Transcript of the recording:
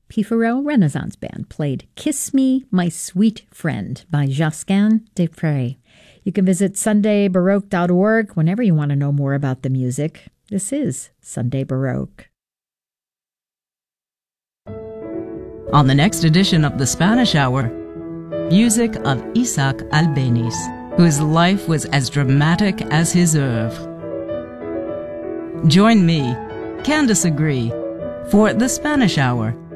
Pifaro Renaissance Band played Kiss Me, My Sweet Friend by Josquin des Prez. You can visit SundayBaroque.org whenever you want to know more about the music. This is Sunday Baroque. On the next edition of the Spanish Hour, music of Isaac Albéniz, whose life was as dramatic as his oeuvre. Join me, Candace Agree, for the Spanish Hour